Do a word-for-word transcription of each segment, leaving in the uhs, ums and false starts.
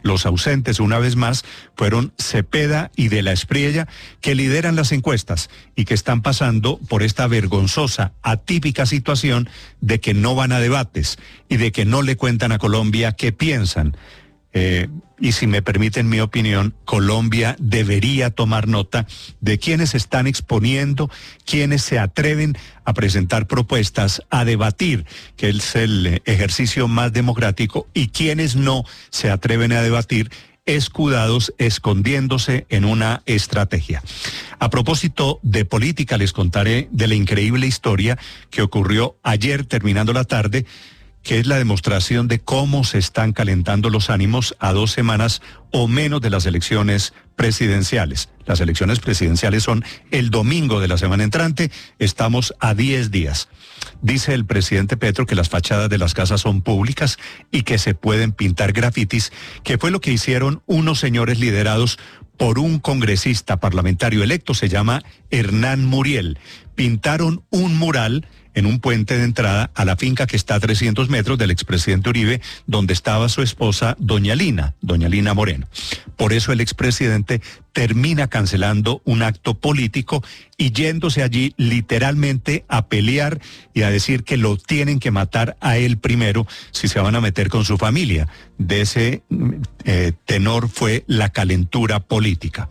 Los ausentes, una vez más, fueron Cepeda y De la Espriella, que lideran las encuestas y que están pasando por esta vergonzosa, atípica situación de que no van a debates y de que no le cuentan a Colombia qué piensan. Eh, y si me permiten mi opinión, Colombia debería tomar nota de quienes están exponiendo, quienes se atreven a presentar propuestas, a debatir, que es el ejercicio más democrático, y quienes no se atreven a debatir, escudados, escondiéndose en una estrategia. A propósito de política, les contaré de la increíble historia que ocurrió ayer terminando la tarde, que es la demostración de cómo se están calentando los ánimos a dos semanas o menos de las elecciones presidenciales. Las elecciones presidenciales son el domingo de la semana entrante, estamos a diez días. Dice el presidente Petro que las fachadas de las casas son públicas y que se pueden pintar grafitis, que fue lo que hicieron unos señores liderados por un congresista parlamentario electo, se llama Hernán Muriel. Pintaron un mural en un puente de entrada a la finca que está a trescientos metros del expresidente Uribe, donde estaba su esposa, doña Lina, doña Lina Moreno. Por eso el expresidente termina cancelando un acto político y yéndose allí literalmente a pelear y a decir que lo tienen que matar a él primero si se van a meter con su familia. De ese eh, tenor fue la calentura política.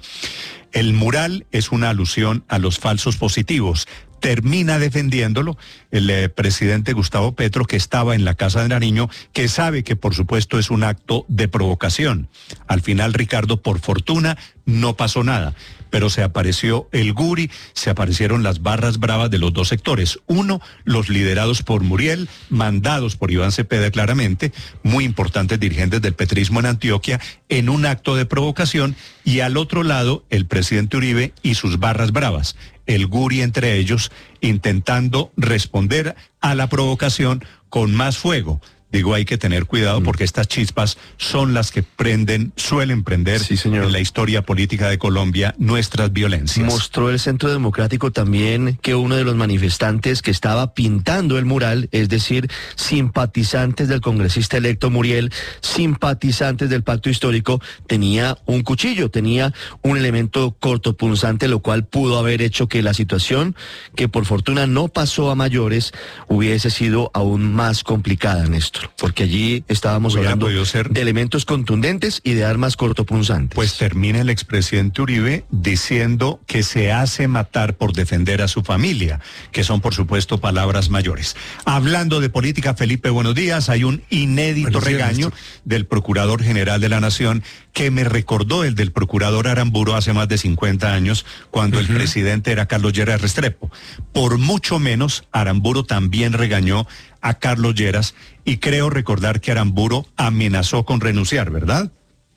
El mural es una alusión a los falsos positivos. Termina defendiéndolo el eh, presidente Gustavo Petro, que estaba en la Casa de Nariño, que sabe que por supuesto es un acto de provocación. Al final, Ricardo, por fortuna, no pasó nada, pero se apareció el Guri, se aparecieron las barras bravas de los dos sectores. Uno, los liderados por Muriel, mandados por Iván Cepeda claramente, muy importantes dirigentes del petrismo en Antioquia, en un acto de provocación, y al otro lado, el presidente Uribe y sus barras bravas. El Guri entre ellos, intentando responder a la provocación con más fuego. Digo, hay que tener cuidado porque estas chispas son las que prenden, suelen prender sí, señor. en la historia política de Colombia nuestras violencias. Mostró el Centro Democrático también que uno de los manifestantes que estaba pintando el mural, es decir, simpatizantes del congresista electo Muriel, simpatizantes del pacto histórico, tenía un cuchillo, tenía un elemento cortopunzante, lo cual pudo haber hecho que la situación, que por fortuna no pasó a mayores, hubiese sido aún más complicada, Néstor. Porque allí estábamos Hubiera hablando ser... de elementos contundentes y de armas cortopunzantes. Pues termina el expresidente Uribe diciendo que se hace matar por defender a su familia, que son por supuesto palabras mayores. Hablando de política, Felipe, buenos días. Hay un inédito buenos días, regaño Néstor. del Procurador General de la Nación que me recordó el del Procurador Aramburo hace más de cincuenta años, cuando uh-huh. el presidente era Carlos Lleras Restrepo. Por mucho menos, Aramburo también regañó a Carlos Lleras, y creo recordar que Aramburo amenazó con renunciar, ¿verdad?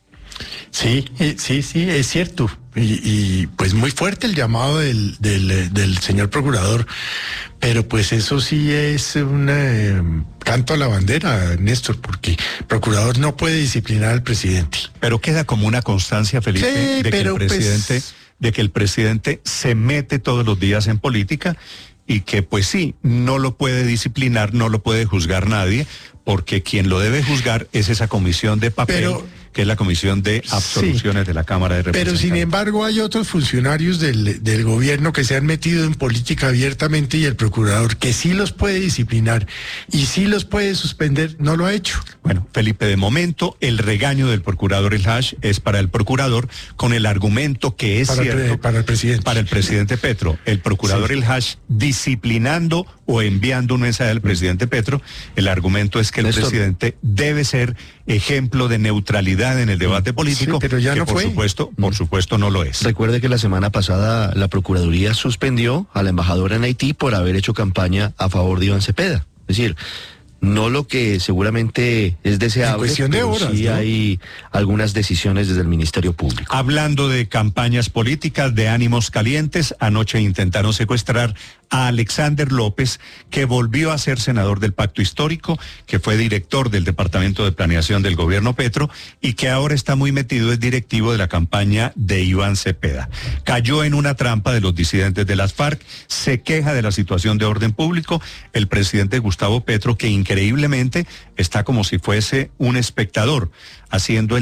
Sí, sí, sí, es cierto. Y, y pues muy fuerte el llamado del, del, del señor procurador, pero pues eso sí es un eh, canto a la bandera, Néstor, porque el procurador no puede disciplinar al presidente. Pero queda como una constancia, Felipe, sí, de, pero que el presidente, pues... de que el presidente se mete todos los días en política y que pues sí, no lo puede disciplinar, no lo puede juzgar nadie, porque quien lo debe juzgar es esa comisión de papel, pero, que es la comisión de absoluciones sí, de la Cámara de Representantes. Pero sin embargo hay otros funcionarios del, del gobierno que se han metido en política abiertamente, y el procurador, que sí los puede disciplinar y sí los puede suspender, no lo ha hecho. Bueno, Felipe, de momento el regaño del procurador El Hash es para el procurador, con el argumento que es para cierto el, para el presidente. Para el presidente Petro. El procurador sí. El Hash disciplinando o enviando un mensaje al presidente Petro. El argumento es que el Néstor. presidente debe ser ejemplo de neutralidad en el debate político, sí, pero ya que no por fue. supuesto, por mm. supuesto no lo es. Recuerde que la semana pasada la Procuraduría suspendió a la embajadora en Haití por haber hecho campaña a favor de Iván Cepeda. Es decir, no lo que seguramente es deseable, en cuestión de horas, sí ¿no? hay algunas decisiones desde el Ministerio Público. Hablando de campañas políticas, de ánimos calientes, anoche intentaron secuestrar a Alexander López, que volvió a ser senador del Pacto Histórico, que fue director del Departamento de Planeación del Gobierno Petro y que ahora está muy metido, es directivo de la campaña de Iván Cepeda. Cayó en una trampa de los disidentes de las FARC, se queja de la situación de orden público. El presidente Gustavo Petro, que increíblemente está como si fuese un espectador, haciendo el